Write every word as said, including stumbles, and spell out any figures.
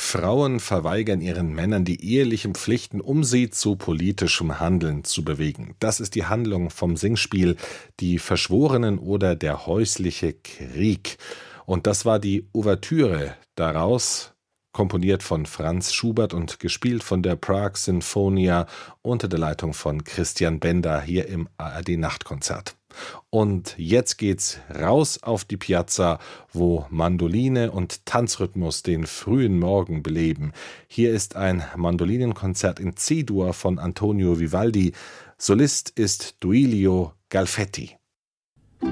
Frauen verweigern ihren Männern die ehelichen Pflichten, um sie zu politischem Handeln zu bewegen. Das ist die Handlung vom Singspiel Die Verschworenen oder der häusliche Krieg. Und das war die Ouvertüre daraus, komponiert von Franz Schubert und gespielt von der Prague Sinfonia unter der Leitung von Christian Bender hier im A R D-Nachtkonzert. Und jetzt geht's raus auf die Piazza, wo Mandoline und Tanzrhythmus den frühen Morgen beleben. Hier ist ein Mandolinenkonzert in C-Dur von Antonio Vivaldi. Solist ist Duilio Galfetti.